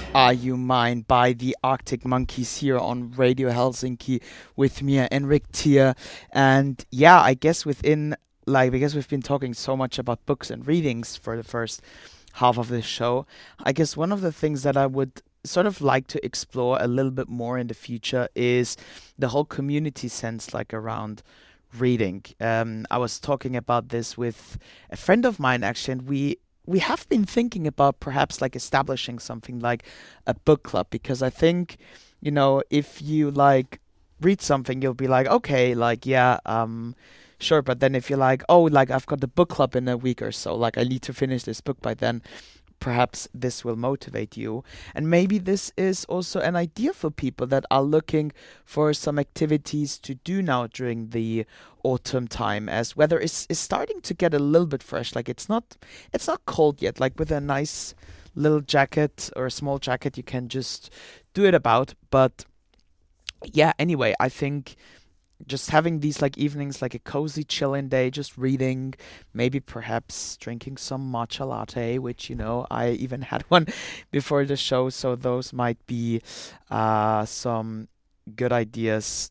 Are You Mine by the Arctic Monkeys here on Radio Helsinki with me, Enrik Tier. And yeah, I guess because we've been talking so much about books and readings for the first half of this show, I guess one of the things that I would sort of like to explore a little bit more in the future is the whole community sense, like around reading. I was talking about this with a friend of mine actually, and we have been thinking about perhaps like establishing something like a book club, because I think, if you like read something, you'll be like, okay, like, yeah, sure. But then if you're like, oh, like I've got the book club in a week or so, like I need to finish this book by then, perhaps this will motivate you. And maybe this is also an idea for people that are looking for some activities to do now during the autumn time, as weather is starting to get a little bit fresh. Like it's not cold yet. Like with a nice little jacket or a small jacket, you can just do it about. But yeah, anyway, I think just having these like evenings, like a cozy chill-in day, just reading, maybe perhaps drinking some matcha latte, which I even had one before the show, so those might be some good ideas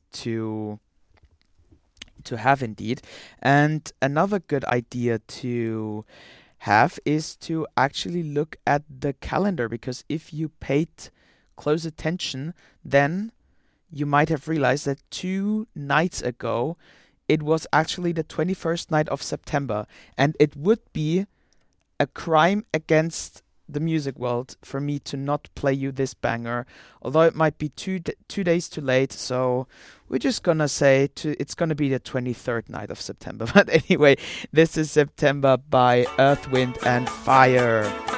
to have indeed. And another good idea to have is to actually look at the calendar, because if you paid close attention, then you might have realized that 2 nights ago it was actually the 21st night of September, and it would be a crime against the music world for me to not play you this banger, although it might be 2 days too late. So we're just gonna say it's gonna be the 23rd night of September. But anyway, this is September by Earth, Wind and Fire.